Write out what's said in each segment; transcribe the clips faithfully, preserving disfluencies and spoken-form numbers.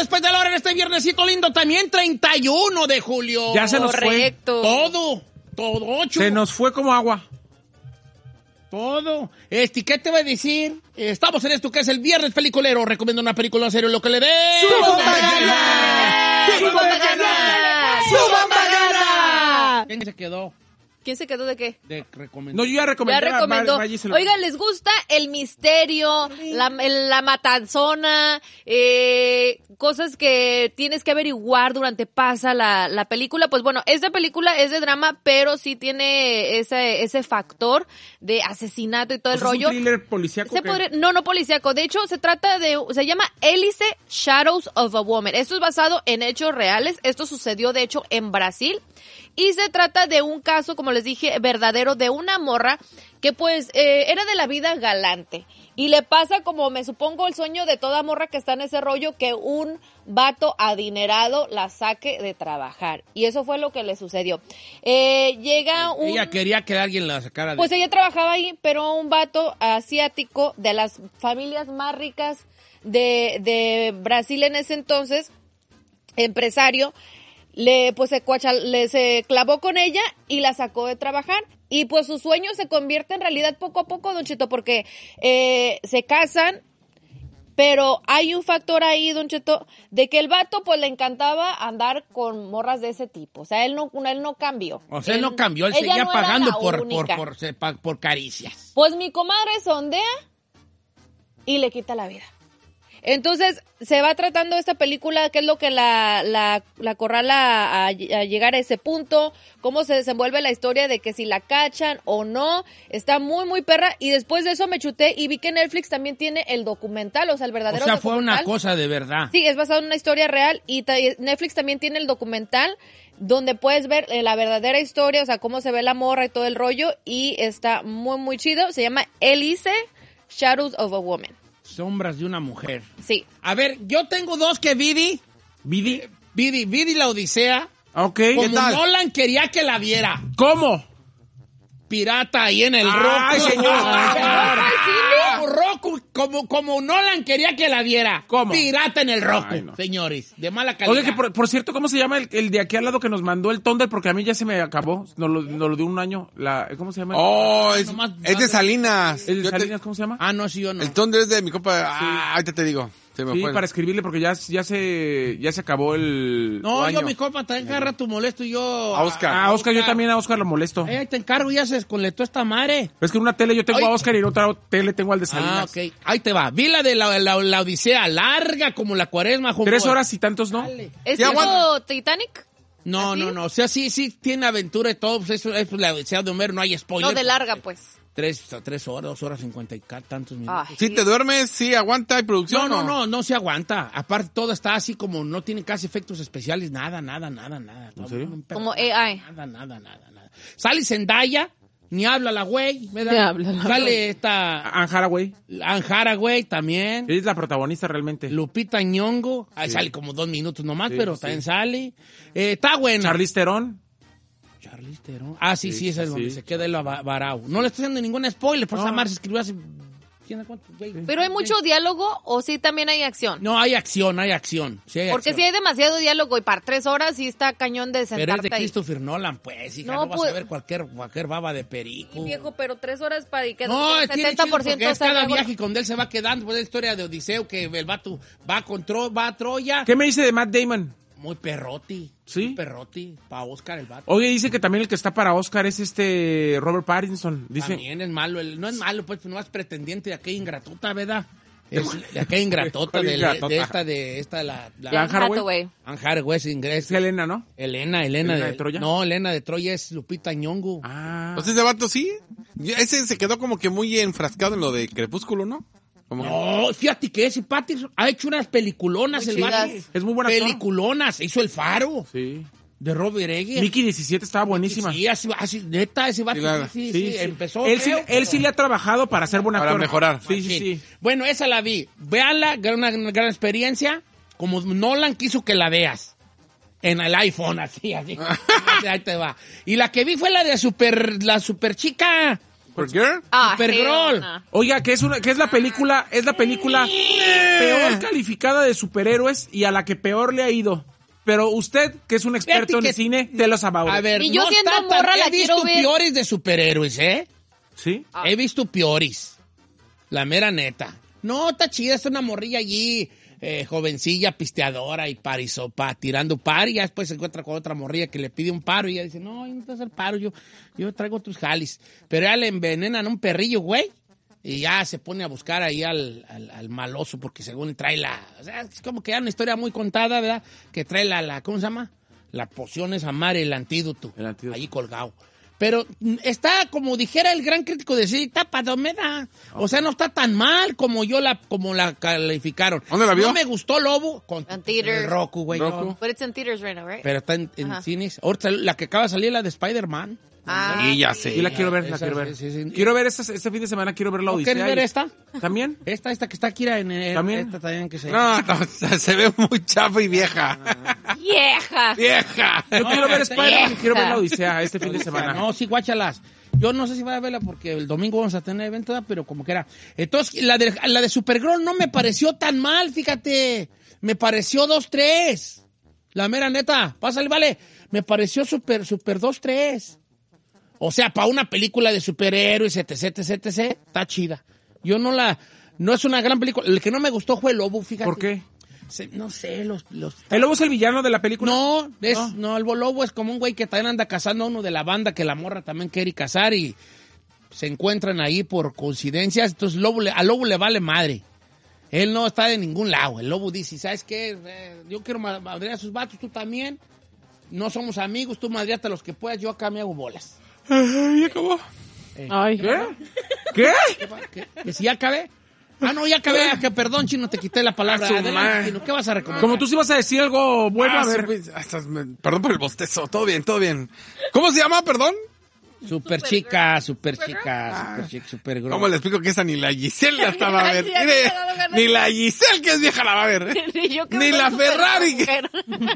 después de la hora en este viernesito lindo, también treinta y uno de julio. Ya se nos Correcto. fue. Todo, todo, ocho. Se nos fue como agua. Todo. Este, ¿qué te voy a decir? Estamos en esto que es el viernes peliculero. Recomiendo una película en serio, lo que le dé. ¡Suban Bagana! ¡Suban Bagana! ¡Suban Bagana! ¿Quién se quedó ¿Quién se quedó de qué? de recomendar? No, yo ya recomendé. Ya recomendó. Vaya y se lo- Oigan, ¿les gusta el misterio, la, el- la matanzona, eh, cosas que tienes que averiguar durante pasa la, la película? Pues bueno, esta película es de drama, pero sí tiene ese, ese factor de asesinato y todo el Pues es rollo. un thriller policíaco. Se que- podría- no, no policíaco. De hecho, se trata de, se llama Hélice Shadows of a Woman. Esto es basado en hechos reales. Esto sucedió, de hecho, en Brasil. Y se trata de un caso, como les dije, verdadero, de una morra que pues eh, era de la vida galante. Y le pasa, como me supongo, el sueño de toda morra que está en ese rollo, que un vato adinerado la saque de trabajar. Y eso fue lo que le sucedió. Eh, llega un... Ella quería que alguien la sacara de... Pues ella trabajaba ahí, pero un vato asiático de las familias más ricas de, de Brasil en ese entonces, empresario, le pues se, cuacha, le, se clavó con ella y la sacó de trabajar. Y pues su sueño se convierte en realidad poco a poco, Don Cheto, porque eh, se casan, pero hay un factor ahí, Don Cheto, de que el vato pues le encantaba andar con morras de ese tipo. O sea, él no, él no cambió. O sea, él no cambió, él ella seguía no era pagando la por, por, única. por, por, por, por caricias. Pues mi comadre sondea y le quita la vida. Entonces, se va tratando esta película, qué es lo que la, la, la corrala a, a llegar a ese punto, cómo se desenvuelve la historia de que si la cachan o no. Está muy, muy perra. Y después de eso me chuté y vi que Netflix también tiene el documental, o sea, el O verdadero sea, fue documental. una cosa de verdad. Sí, es basado en una historia real y ta- Netflix también tiene el documental donde puedes ver eh, la verdadera historia, o sea, cómo se ve la morra y todo el rollo, y está muy, muy chido. Se llama Hélice Shadows of a Woman. Sombras de una mujer. Sí. A ver, yo tengo dos que Vidi, ¿Vidi? Vidi, Vidi la Odisea, Ok. ¿Qué como tal? Nolan quería que la viera. ¿Cómo? Pirata ahí en el Ay, Roku. señor. Como Roku, como, como Nolan quería que la viera. ¿Cómo? Pirata en el Roku, Ay, no. señores. De mala calidad. Oye, que por, por cierto, ¿cómo se llama el, el de aquí al lado que nos mandó el Thunder? Porque a mí ya se me acabó. Nos lo, nos lo dio un año. La, ¿Cómo se llama? Oh, es, Nomás- es de Salinas. ¿El de Yo te- Salinas, cómo se llama? Ah, no, sí, yo no. el Thunder es de mi compa. Ah, ahorita te digo. Se me Sí, fue. para escribirle porque ya, ya se ya se acabó el No, año. yo, mi compa, también cada rato molesto y yo... A Oscar. Ah, Oscar, yo también a Oscar lo molesto. Eh, ahí te encargo, ya se desconectó esta madre. Es que en una tele yo tengo Oye. a Oscar y en otra tele tengo al de Salinas. Ah, ok. Ahí te va. Vi la de la, la, la Odisea, larga como la cuaresma. Joven. Tres horas y tantos, ¿no? Dale. ¿Es Ya tipo aguanta. Titanic? No, ¿Así? no, no. O sea, sí, sí tiene aventura y todo. Pues eso es la Odisea de Homero, no hay spoiler. No, de larga, pues. Tres, tres horas, dos horas cincuenta y tantos minutos. Ay. Si te duermes, sí, aguanta, hay No, producción. no, ¿o? no, no se aguanta. Aparte, todo está así como no tiene casi efectos especiales, nada, nada, nada, nada. ¿En serio? Un Como perro- A I. Nada, nada, nada, nada. Sale Zendaya, ni habla la güey, ¿verdad? Ni habla la Sale güey. esta Anne Hathaway. Anne Hathaway también. Ella es la protagonista realmente. Lupita Nyong'o, ahí Sí. sale como dos minutos nomás, Sí, pero sí. también sale. Eh, está buena. Charlize Theron. Charlize Theron. Ah, sí, sí, Sí, esa es sí, donde sí. se queda el varao. No le estoy haciendo ningún spoiler, por No. esa madre se escribió hace... ¿Quién sabe cuánto, güey? ¿Pero hay mucho diálogo o sí también hay acción? No, hay acción, hay acción. Sí hay Porque acción. si hay demasiado diálogo y para tres horas sí está cañón de Pero es sentarte de ahí. Christopher Nolan, pues, hija, no, No, vas pues- a ver cualquier, cualquier baba de perico. Sí, viejo, pero tres horas para y que No, el tiene setenta chido por porque ciento es cada está viaje con él se va quedando, pues la historia de Odiseo, que el vato va, con Tro- va a Troya. ¿Qué me dice de Matt Damon? Muy perroti. ¿Sí? Muy perroti, para Oscar el vato. Oye, dice que también el que está para Oscar es este Robert Pattinson. Dice. También es malo, el- no es malo, pues no es pretendiente de aquella ingratota, ¿verdad? Es de aquella ingratota, ¿Cuál de, ingratota? de esta, de esta, la... ¿La la Anne Hathaway? Hathaway. Anne Hathaway es Es inglés. Helena, ¿no? Elena, Elena, ¿Elena de Troya? No, Elena de Troya es Lupita Nyong'o. Ah. Entonces, ese vato sí. Ese se quedó como que muy enfrascado en lo de Crepúsculo, ¿no? Como que- No, fíjate que ese Pattinson ha hecho unas peliculonas, Muy el vato. chidas. Es muy buena actor. Peliculonas, hizo El Faro, Sí. de Robert Eggers. Mickey diecisiete estaba buenísima. Sí, así, así, neta, ese vato Sí, la- sí, sí, Sí, sí, sí. empezó Él, sí, feo, él pero- sí le ha trabajado para ser buen Para actor. mejorar. Sí, sí, sí. Bueno, esa la vi. Véanla, gran- una, una gran experiencia. Como Nolan quiso que la veas. En el iPhone, así, así. Ahí te va. Y la que vi fue la de super, la super chica. ¿Supergirl? Ah, Supergirl. hell no. Oiga, que es una, que es la película, es la película peor calificada de superhéroes y a la que peor le ha ido. Pero usted, que es un experto Fíjate en que- el cine, te lo sabe. A ver, Y yo no siendo está tan- morra la he visto quiero ver. peores de superhéroes, ¿eh? ¿Sí? Ah. He visto peores. La mera neta. No, está chida, es una morrilla allí, eh, jovencilla, pisteadora y parisopa, tirando par, y ya después se encuentra con otra morrilla que le pide un paro y ella dice, no, yo no te voy a hacer paro, yo, yo traigo otros jalis. Pero ya le envenenan un perrillo, güey, y ya se pone a buscar ahí al, al, al maloso porque según trae la... O sea, es como que ya una historia muy contada, ¿verdad? Que trae la, la ¿cómo se llama? La poción esa madre, el antídoto. El antídoto. Ahí colgado. Pero mm, está, como dijera el gran crítico de cine, está palomera. O sea, no está tan mal como yo la, como la calificaron. ¿Dónde la vio? No me gustó Lobo con En theaters. el Roku, güey. Roku. no. But it's in theaters right now, right? Pero está en, en Ajá. cines. Ahorita la que acaba de salir, la de Spider-Man. Ah. Y ya sé. Yo la quiero ver, la Esa, quiero ver. sí, sí, sí. Quiero ver esta, este fin de semana, quiero ver la ¿No Odisea. quieres ver y- esta? ¿También? Esta, esta que está aquí en el... ¿También? Esta también que se... No, no, se ve muy chafa y vieja. ¡Vieja! ¡Vieja! Yo quiero ver Spider-Man y Vieja. quiero ver la Odisea este fin de semana. No, sí, guáchalas. Yo no sé si voy a verla porque el domingo vamos a tener evento, ¿verdad? Pero como que era. Entonces, la de, la de Supergirl no me pareció tan mal, fíjate. Me pareció dos tres. La mera neta. Pásale, vale. Me pareció super, super dos tres. O sea, para una película de superhéroes, etc, etc, etc, está chida. Yo no la... No es una gran película. El que no me gustó fue el Lobo, fíjate. ¿Por qué? Se- no sé, los... los ¿El lobo es el villano de la película? no, es, No. no. el lobo es como un güey que también anda cazando a uno de la banda que la morra también quiere cazar y se encuentran ahí por coincidencias. Entonces lobo le, al lobo le vale madre. Él no está de ningún lado. El lobo dice, ¿sabes qué? Eh, yo quiero ma- madrear a sus vatos, tú también. No somos amigos, tú madreate a los que puedas, yo acá me hago bolas. Y acabó. Ay. ¿Qué? ¿Qué? ¿Qué, pa- qué? ¿Que si ya acabé? Ah, no, ya acabé. Que perdón, Chino, te quité la palabra. Ah, su Adelante, madre. Chino, ¿qué vas a recomendar? Como tú sí vas a decir algo bueno, Ah, a ver. sí, pues, hasta me- perdón por el bostezo. Todo bien, todo bien. ¿Cómo se llama, perdón? Super chica, super chica, super chica, super grosa. ¿Cómo le explico que esa ni la Giselle la estaba a ver? Ay, ya me Mire, ha dado ganas. ni la Giselle que es vieja la va a ver. Ni yo que Ni soy la súper Ferrari. mujer.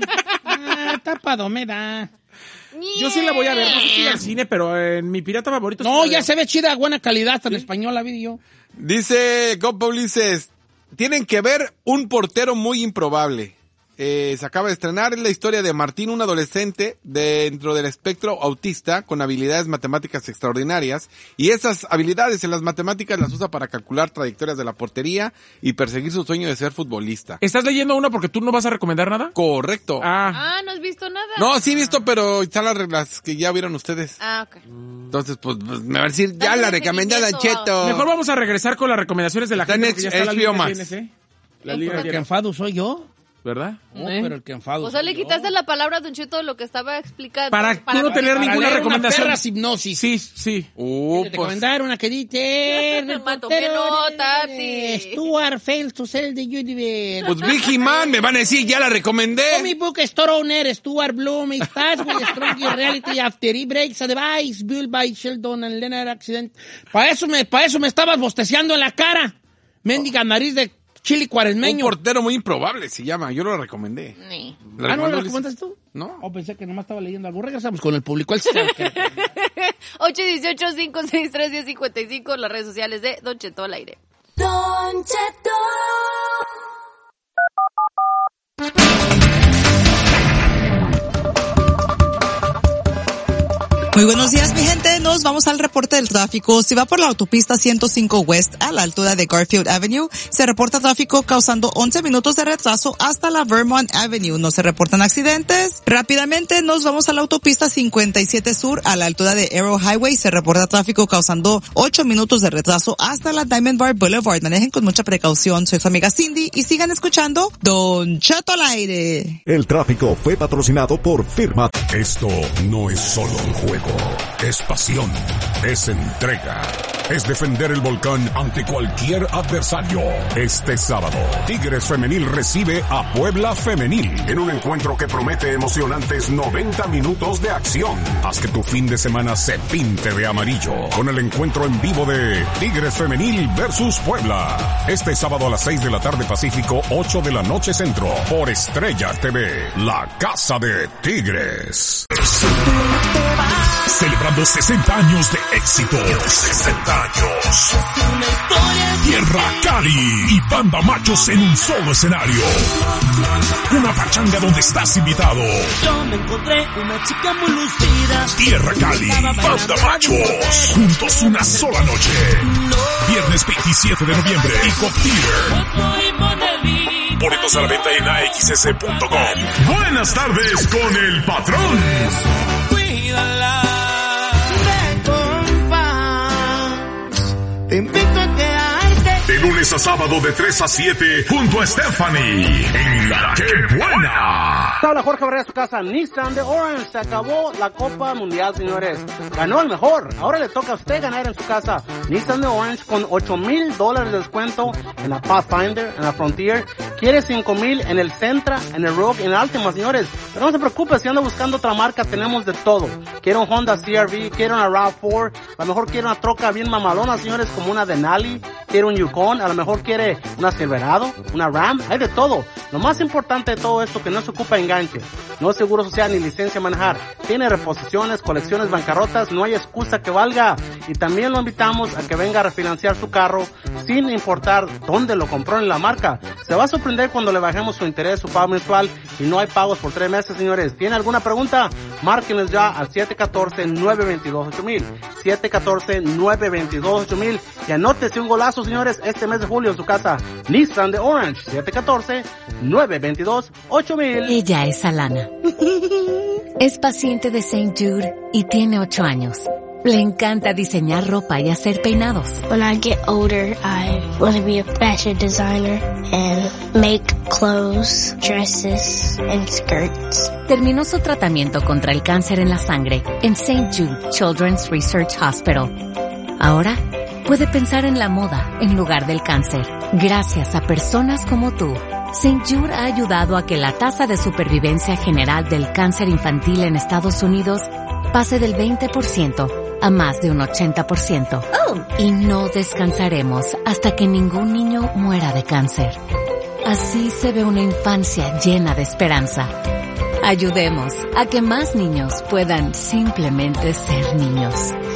Ah, tapado me da. Yo sí la voy a ver, no sé si al cine, pero en mi pirata favorito... No, sí la ya veo. se ve chida, buena calidad, hasta en español la vi yo. Dice Copa Ulises, tienen que ver Un portero muy improbable. Eh, se acaba de estrenar, es la historia de Martín, un adolescente dentro del espectro autista con habilidades matemáticas extraordinarias, y esas habilidades en las matemáticas las usa para calcular trayectorias de la portería y perseguir su sueño de ser futbolista. ¿Estás leyendo uno porque tú no vas a recomendar nada? Correcto. Ah, Ah, ¿no has visto nada? No, sí he visto, pero están las reglas que ya vieron ustedes. Ah, ok. Entonces, pues, pues, me va a decir, ya Dale la recomendada, seguimiento. Cheto. mejor vamos a regresar con las recomendaciones de la Está en gente. porque ya está la H B O línea Max. T N C. La No, liga El que diaria, enfado soy yo. ¿verdad? No, ¿Eh? pero el que enfado O sea, soy le yo. quitaste la palabra a Don Cheto de lo que estaba explicando. Para tú no tener Para ninguna leer recomendación. Una perra hipnosis. Sí, sí. Uh, Te pues, recomendaron una que dice... Me mató que no, Tati. Stuart fails to sell the universe. pues Big Man, me van a decir, ya la recomendé. Comic book store owner Stuart Bloom is tasked with strong reality after he breaks a device built by Sheldon and Leonard accident. Para eso me, para eso me estabas bosteceando en la cara. Mendiga nariz de chili Un cuaresmeño. portero muy improbable se llama, yo lo recomendé. Ni. ¿La Ah, ¿no lo recomendó, recomendaste tú? No. Oh, pensé que nomás estaba leyendo algo. Regresamos con el público. Él sí sabe que- ocho uno ocho, cinco seis tres, uno cero cinco cinco, las redes sociales de Don Cheto al aire. Don Cheto. Muy buenos días, mi gente. Nos vamos al reporte del tráfico. Si va por la autopista ciento cinco West a la altura de Garfield Avenue, se reporta tráfico causando once minutos de retraso hasta la Vermont Avenue. No se reportan accidentes. Rápidamente nos vamos a la autopista cincuenta y siete Sur a la altura de Arrow Highway. Se reporta tráfico causando ocho minutos de retraso hasta la Diamond Bar Boulevard. Manejen con mucha precaución. Soy su amiga Cindy y sigan escuchando Don Cheto al aire. El tráfico fue patrocinado por Firma. Esto no es solo un juego, es pasión, es entrega, es defender el volcán ante cualquier adversario. Este sábado, Tigres Femenil recibe a Puebla Femenil en un encuentro que promete emocionantes noventa minutos de acción. Haz que tu fin de semana se pinte de amarillo con el encuentro en vivo de Tigres Femenil versus Puebla. Este sábado a las seis de la tarde Pacífico, ocho de la noche Centro, por Estrella T V, la casa de Tigres. Si tú no te vas, celebrando sesenta años de éxito. sesenta años. Tierra Cali y Banda Machos en un solo escenario. Una pachanga donde estás invitado. Yo me encontré una chica muy lucida. Tierra Cali, Banda Machos, juntos una sola noche. Viernes veintisiete de noviembre, Hip Theater. Boletos a la venta en a x s punto com. Buenas tardes con el patrón. Cuídala de compás. Te invito a quedarte. De lunes a sábado de tres a siete, junto a Stephanie, en La Que Buena. Habla Jorge Barrera, su casa Nissan de Orange. Se acabó la Copa Mundial, señores. Ganó el mejor. Ahora le toca a usted ganar en su casa. Nissan de Orange con ocho mil dólares de descuento en la Pathfinder, en la Frontier. Quiere cinco mil en el Sentra, en el Rogue, en el Altima, señores. Pero no se preocupe, si anda buscando otra marca, tenemos de todo. Quiere un Honda C R V, quiere una RAV cuatro, a lo mejor quiere una troca bien mamalona, señores, como una Denali. Quiere un Yukon, a lo mejor quiere una Silverado, una Ram, hay de todo. Lo más importante de todo esto, que no se ocupa enganche. No es seguro social ni licencia a manejar. Tiene reposiciones, colecciones, bancarrotas, no hay excusa que valga. Y también lo invitamos a que venga a refinanciar su carro sin importar dónde lo compró en la marca. Se va a sorprender cuando le bajemos su interés, su pago mensual, y no hay pagos por tres meses, señores. ¿Tiene alguna pregunta? Márquenles ya al siete uno cuatro, nueve dos dos, ocho mil. siete uno cuatro, nueve dos dos, ocho mil. Y anótese un golazo, señores, este mes de julio en su casa. Nissan de Orange, siete uno cuatro, nueve dos dos, ocho mil. Ella es Alana. Es paciente de Saint Jude y tiene ocho años. Le encanta diseñar ropa y hacer peinados. When I get older, I want to be a fashion designer and make clothes, dresses, and skirts. Terminó su tratamiento contra el cáncer en la sangre en Saint Jude Children's Research Hospital. Ahora puede pensar en la moda en lugar del cáncer. Gracias a personas como tú, Saint Jude ha ayudado a que la tasa de supervivencia general del cáncer infantil en Estados Unidos pase del veinte por ciento a más de un ochenta por ciento. Oh. Y no descansaremos hasta que ningún niño muera de cáncer. Así se ve una infancia llena de esperanza. Ayudemos a que más niños puedan simplemente ser niños.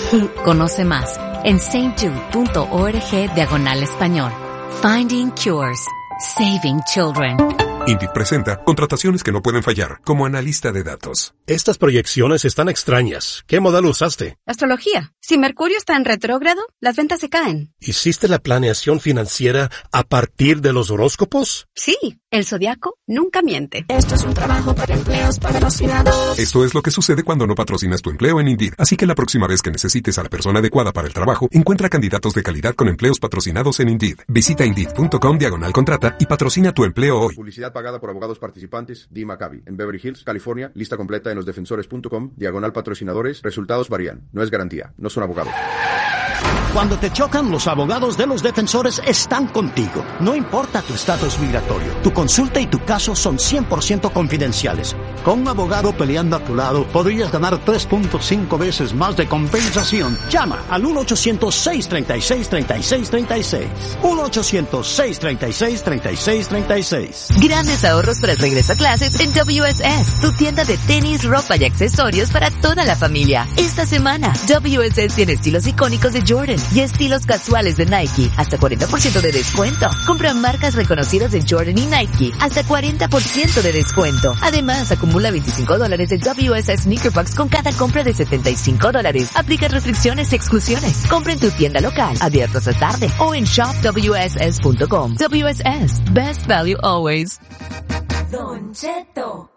Conoce más en saintjude.org diagonal español. Finding Cures. Saving Children. Indeed presenta contrataciones que no pueden fallar, como analista de datos. Estas proyecciones están extrañas. ¿Qué modelo usaste? Astrología. Si Mercurio está en retrógrado, las ventas se caen. ¿Hiciste la planeación financiera a partir de los horóscopos? Sí, el zodiaco nunca miente. Esto es un trabajo para empleos patrocinados. Esto es lo que sucede cuando no patrocinas tu empleo en Indeed. Así que la próxima vez que necesites a la persona adecuada para el trabajo, encuentra candidatos de calidad con empleos patrocinados en Indeed. Visita Indeed.com diagonal contrata y patrocina tu empleo hoy. Publicidad pagada por abogados participantes. Dee Maccabi. En Beverly Hills, California. Lista completa en losdefensores punto com. Diagonal patrocinadores. Resultados varían. No es garantía. No son abogados. Cuando te chocan, los abogados de los defensores están contigo. No importa tu estatus migratorio, tu consulta y tu caso son cien por ciento confidenciales. Con un abogado peleando a tu lado, podrías ganar tres punto cinco veces más de compensación. Llama al uno ochocientos, seis treinta y seis, treinta y seis treinta y seis. uno ochocientos, seis treinta y seis, treinta y seis treinta y seis. Grandes ahorros para el regreso a clases en W S S, tu tienda de tenis, ropa y accesorios para toda la familia. Esta semana, W S S tiene estilos icónicos de Jordan y estilos casuales de Nike, hasta cuarenta por ciento de descuento. Compra marcas reconocidas de Jordan y Nike, hasta cuarenta por ciento de descuento. Además, acumula veinticinco dólares de W S S Sneaker Bucks con cada compra de setenta y cinco dólares. Aplica restricciones y exclusiones. Compra en tu tienda local, abierto hasta tarde, o en shop w s s punto com. W S S, best value always. Don Cheto.